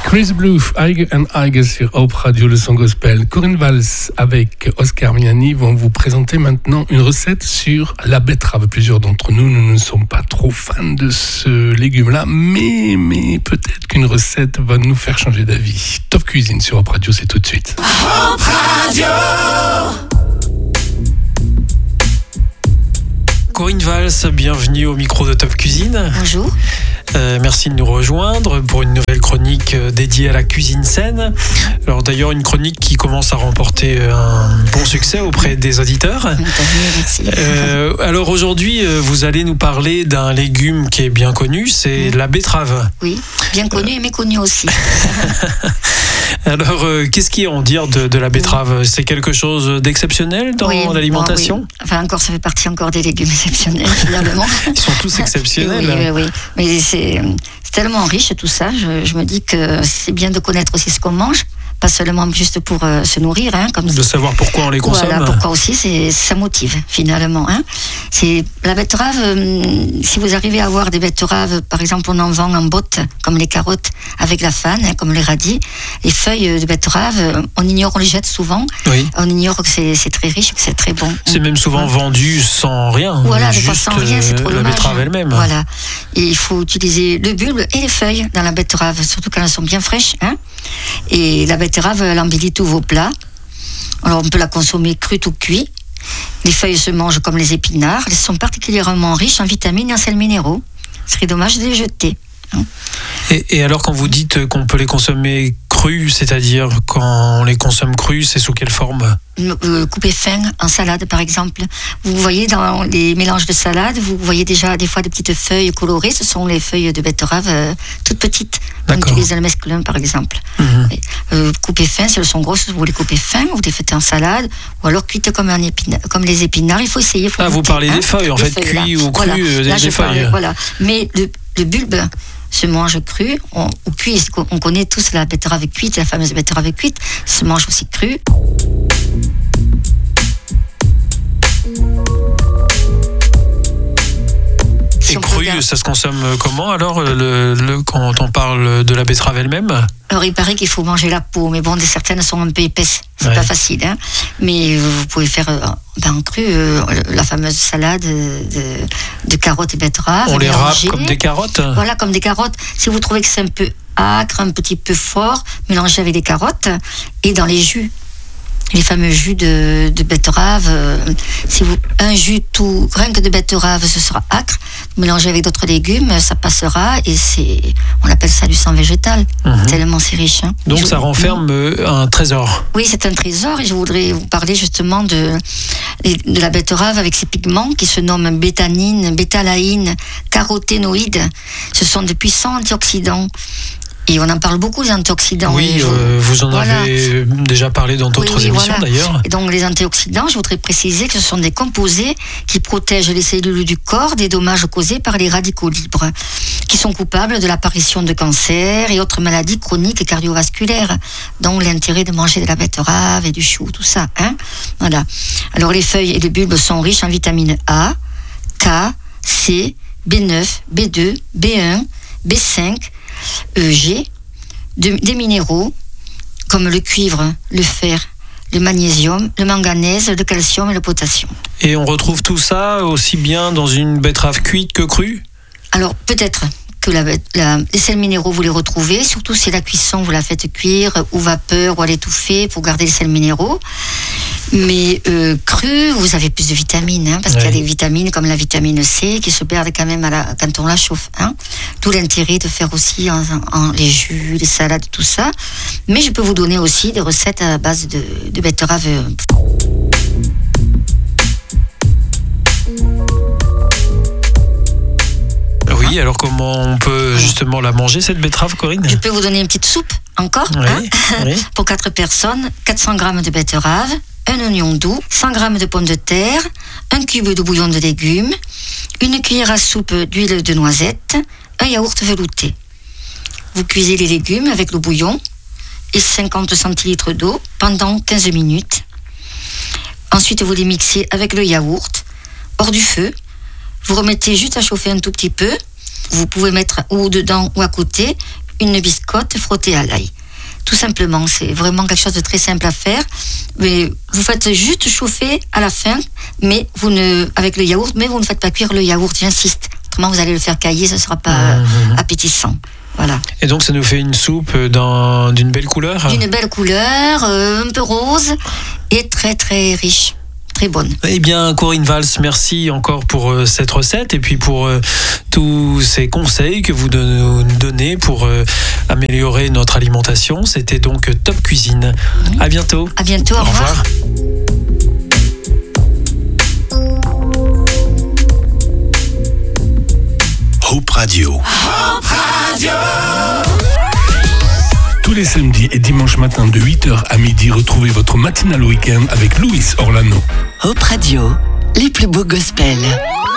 Chris Blue, Eige and Eige sur Hope Radio, le son gospel. Corinne Valls avec Oscar Miani vont vous présenter maintenant une recette sur la betterave. Plusieurs d'entre nous ne sommes pas trop fans de ce légume-là, mais peut-être qu'une recette va nous faire changer d'avis. Top Cuisine sur Hope Radio, c'est tout de suite. Hope Radio. Corinne Valls, bienvenue au micro de Top Cuisine. Bonjour. Merci de nous rejoindre pour une nouvelle chronique dédiée à la cuisine saine. Alors d'ailleurs, une chronique qui commence à remporter un bon succès auprès des auditeurs. Merci. Alors aujourd'hui, vous allez nous parler d'un légume qui est bien connu, c'est la betterave. Oui, bien connu et méconnu aussi. Alors, qu'est-ce qu'il y a à en dire de la betterave ? C'est quelque chose d'exceptionnel dans l'alimentation ? Oui. Enfin, encore, ça fait partie encore des légumes exceptionnels, finalement. Ils sont tous exceptionnels. Oui. Mais c'est tellement riche tout ça. Je me dis que c'est bien de connaître aussi ce qu'on mange. Pas seulement juste pour se nourrir, comme de savoir pourquoi on les consomme. Voilà, pourquoi aussi, ça motive finalement. C'est la betterave. Si vous arrivez à avoir des betteraves, par exemple, on en vend en bottes, comme les carottes, avec la fan, comme les radis. Les feuilles de betterave, on les jette souvent. Oui. On ignore que c'est très riche, que c'est très bon. C'est même souvent vendu sans rien. Voilà, juste sans rien, c'est trop la dommage. betterave elle-même. Voilà. Et il faut utiliser le bulbe et les feuilles dans la betterave, surtout quand elles sont bien fraîches. Et la betterave, elle embellit tous vos plats. Alors, on peut la consommer crue ou cuite. Les feuilles se mangent comme les épinards. Elles sont particulièrement riches en vitamines et en sels minéraux. Ce serait dommage de les jeter. Et alors, quand vous dites qu'on peut les consommer crues, c'est-à-dire quand on les consomme crues, c'est sous quelle forme ? Coupé fin en salade, par exemple. Vous voyez dans les mélanges de salade, vous voyez déjà des fois des petites feuilles colorées. Ce sont les feuilles de betterave toutes petites. On utilise le mesclun, par exemple. Coupé fin, si elles sont grosses, vous les coupez fin, vous les faites en salade, ou alors cuites comme les épinards. Il faut essayer. Vous parlez des feuilles, en fait, cuit ou cru, des feuilles. Voilà. Mais le bulbe se mange cru ou cuit. On connaît tous la betterave cuite, la fameuse betterave cuite, se mange aussi cru. Et cru, ça se consomme comment alors quand on parle de la betterave elle-même ? Alors il paraît qu'il faut manger la peau, mais bon, certaines sont un peu épaisses, c'est pas facile. Mais vous pouvez faire en cru la fameuse salade de carottes et betteraves. On les râpe comme des carottes ? Voilà, comme des carottes. Si vous trouvez que c'est un peu âcre, un petit peu fort, mélangez avec des carottes et dans les jus. Les fameux jus de betterave, un jus tout rien que de betterave, ce sera âcre. Mélangé avec d'autres légumes, ça passera et on appelle ça du sang végétal. Tellement c'est riche. Donc ça renferme un trésor. Oui, c'est un trésor et je voudrais vous parler justement de la betterave avec ses pigments qui se nomment bétanine, bétalaïne, caroténoïdes. Ce sont de puissants antioxydants. Et on en parle beaucoup, les antioxydants. Oui, vous en avez déjà parlé dans d'autres émissions d'ailleurs. Et donc les antioxydants, je voudrais préciser que ce sont des composés qui protègent les cellules du corps des dommages causés par les radicaux libres, qui sont coupables de l'apparition de cancers et autres maladies chroniques et cardiovasculaires. Donc l'intérêt de manger de la betterave et du chou, tout ça. Voilà. Alors les feuilles et le bulbe sont riches en vitamines A, K, C, B9, B2, B1, B5, G, des minéraux comme le cuivre, le fer, le magnésium, le manganèse, le calcium et le potassium. Et on retrouve tout ça aussi bien dans une betterave cuite que crue ? Alors peut-être que les sels minéraux vous les retrouvez, surtout si la cuisson vous la faites cuire ou vapeur ou à l'étouffer pour garder les sels minéraux. Mais cru, vous avez plus de vitamines, parce qu'il y a des vitamines comme la vitamine C qui se perdent quand même quand on la chauffe. D'où l'intérêt de faire aussi les jus, les salades, tout ça. Mais je peux vous donner aussi des recettes à base de betterave. Oui, alors comment on peut justement la manger, cette betterave, Corinne ? Je peux vous donner une petite soupe encore. Pour 4 personnes, 400 g de betterave, un oignon doux, 100 g de pommes de terre, un cube de bouillon de légumes, une cuillère à soupe d'huile de noisette, un yaourt velouté. Vous cuisez les légumes avec le bouillon et 50 centilitres d'eau pendant 15 minutes. Ensuite, vous les mixez avec le yaourt hors du feu. Vous remettez juste à chauffer un tout petit peu. Vous pouvez mettre ou dedans ou à côté une biscotte frottée à l'ail. Tout simplement, c'est vraiment quelque chose de très simple à faire. Mais vous faites juste chauffer à la fin, avec le yaourt, mais vous ne faites pas cuire le yaourt, j'insiste. Autrement, vous allez le faire cailler, ce ne sera pas appétissant. Voilà. Et donc ça nous fait une soupe d'une belle couleur. D'une belle couleur, un peu rose et très très riche. Très bonne. Eh bien, Corinne Valls, merci encore pour cette recette et puis pour tous ces conseils que vous nous donnez pour améliorer notre alimentation. C'était donc Top Cuisine. À bientôt. À bientôt, au revoir. Hope Radio. Hope Radio. Tous les samedis et dimanches matins de 8h à midi, retrouvez votre matinale week-end avec Louis Orlano. Hope Radio, les plus beaux gospels.